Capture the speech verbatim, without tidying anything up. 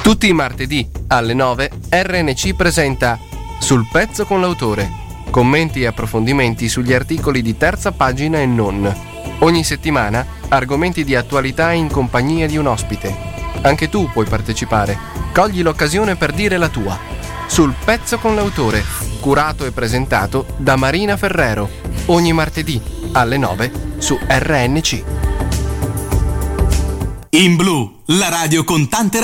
Tutti i martedì alle nove R N C presenta Sul pezzo con l'autore. Commenti e approfondimenti sugli articoli di terza pagina e non. Ogni settimana argomenti di attualità in compagnia di un ospite. Anche tu puoi partecipare. Cogli l'occasione per dire la tua. Sul pezzo con l'autore, curato e presentato da Marina Ferrero. Ogni martedì alle nove su R N C. In Blu, la radio con tante